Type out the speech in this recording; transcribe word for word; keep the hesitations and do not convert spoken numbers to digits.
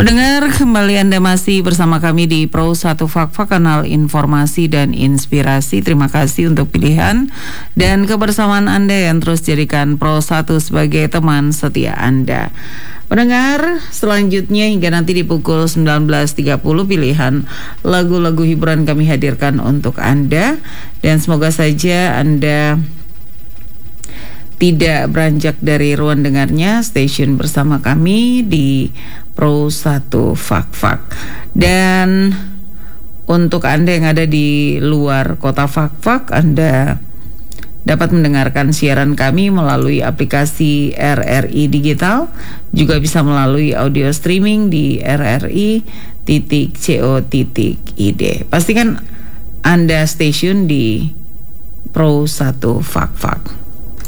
Pendengar, kembali Anda masih bersama kami di Pro satu Fakta, kanal informasi dan inspirasi. Terima kasih untuk pilihan dan kebersamaan Anda yang terus jadikan Pro satu sebagai teman setia Anda. Pendengar, selanjutnya hingga nanti di pukul sembilan belas tiga puluh pilihan lagu-lagu hiburan kami hadirkan untuk Anda. Dan semoga saja Anda tidak beranjak dari ruang dengarnya stasiun bersama kami di Pro satu Fakta. Dan untuk Anda yang ada di luar kota Fakta, Anda dapat mendengarkan siaran kami melalui aplikasi R R I Digital, juga bisa melalui audio streaming di r r i titik co titik i d. Pastikan Anda stasiun di Pro satu Fakta.